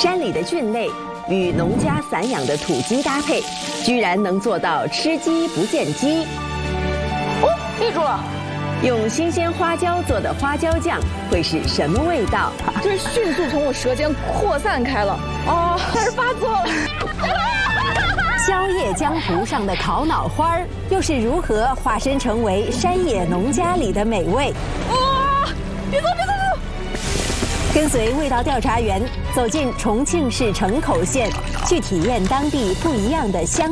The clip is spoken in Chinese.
山里的菌类与农家散养的土鸡搭配，居然能做到吃鸡不见鸡。 哦，立住了！ 用新鲜花椒做的花椒酱会是什么味道？ 这迅速从我舌尖扩散开了。哦，开始发作了。 宵夜江湖上的烤脑花儿，又是如何化身成为山野农家里的美味？ 哇！别走！ 跟随味道调查员走进重庆市城口县，去体验当地不一样的乡